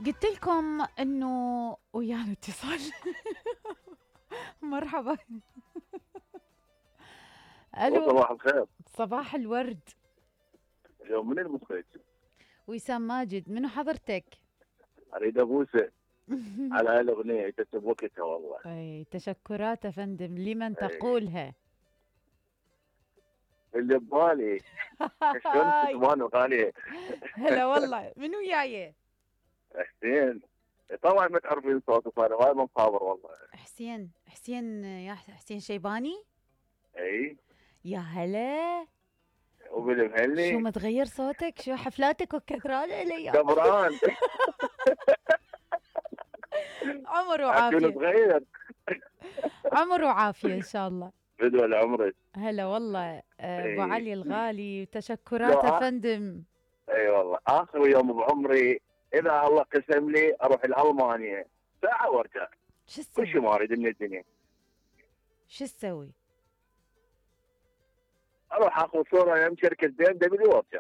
قلت لكم انه ويانا اتصال. مرحبا. الو. صباح الخير. صباح الورد. اليوم من المخرج؟ وسام ماجد، منو حضرتك؟ اريد ابوسه على هالاغنيه، كتب وقتها والله. اي تشكرات افندم، لمن أي. تقولها؟ اللي ببالي. شلون هاي. كتبان وغاليه؟ هلا والله، منو جايه؟ حسين. طبعا ما تعرفين صوته، فانا وايد مخابر والله. حسين يا حسين شيباني. اي. يا هلا. شو وبالمهلي. متغير صوتك؟ شو حفلاتك وكثرات الايام؟ كبران. عمر عشان وعافيه. تغير. عمر وعافيه ان شاء الله. بدو العمر. هلا والله، ابو اي. علي الغالي، لو تشكرات افندم. اي والله اخر يوم بعمري، اذا الله قسم لي اروح لالمانيا ساعه وارجع. شو كل شيء تسوي؟ ما اريد من الدنيا. شو تسوي؟ اروح اخذ صوره يم شركه بي ام دبليو وارجع.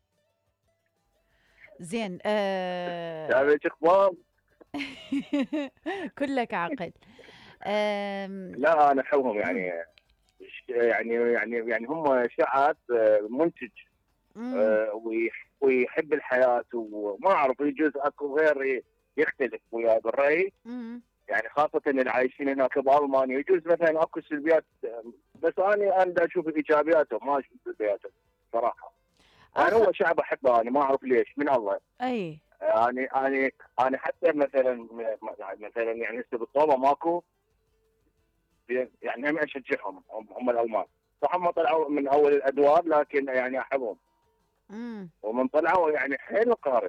زين تعرف اخبار؟ كلك عقل. لا انا احبهم يعني. يعني هم شعب منتج. أمم، ويحب الحياه، وما اعرف يجوز اكو غير يختلف وياه بالراي. أمم. يعني خاصه اللي عايشين هناك بالمانيا، يجوز مثلا اكو سلبيات، بس انا دا اشوف ايجابياته ما اشوف سلبياته صراحه. يعني اخر. هو شعب احبه، انا ما اعرف ليش من الله. اي. يعني حتى مثلا يعني هسه بالطوبه ماكو. يعني هم اشجعهم، هم الالمان. صح هم طلعوا من اول الادوار، لكن يعني احبهم. أمم. ومن طلعوا يعني حيل قارب.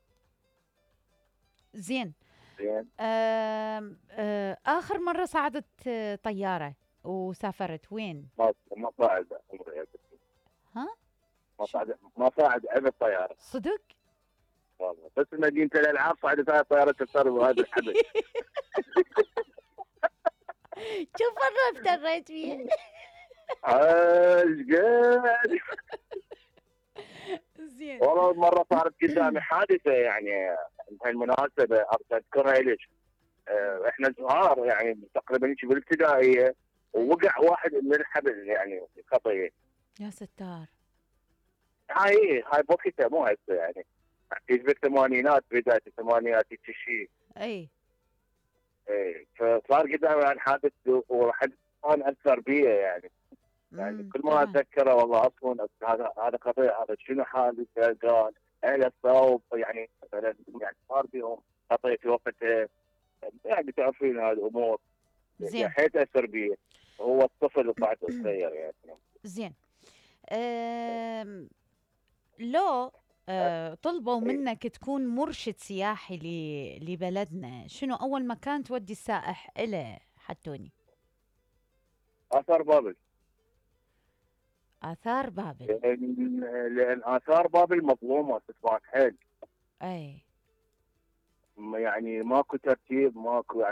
زين. زين. اخر مره صعدت طياره وسافرت وين؟ ما صاعد عمري أبد. ها؟ شو؟ ما صاعد ابد طياره. صدق؟ والله بس مدينه الالعاب صعدت هاي طياره تفتر وهذا الحدث. شوف مرة افتريت فيه. ايش قال. زين. والله مره صارت قدامي حادثه يعني. بهالمناسبه اذكرها ليش. احنا صغار يعني تقريبا هيك بالابتدائيه. اي. ووقع واحد من الحبل يعني خطيه. يا ستار. هاي بوقتها مو هسه يعني. في بالثمانينات، بدايه الثمانينات هيك شيء. اي. إيه، فصار قدامي عن حادث. وحد انا اثر بي يعني. يعني كل ما طبعا. اتذكره والله اصلا هذا خطير، هذا شنو حادث قال. اهل الصوب يعني مثلا يعني صار بيهم خطيه في وقتها. يعني تعرفين هذه الامور. يعني زين. حيل تاثر بي. هو الطفل بعد صغير يعني. زين. أم... لو طلبوا إيه. منك تكون مرشد سياحي لبلدنا، شنو أول مكان تودي السائح إله حتوني؟ اثار بابل. آثار بابل. لان اثار بابل مظلومه تتباع حيل. أي. يعني ماكو ترتيب، ماكو يعني.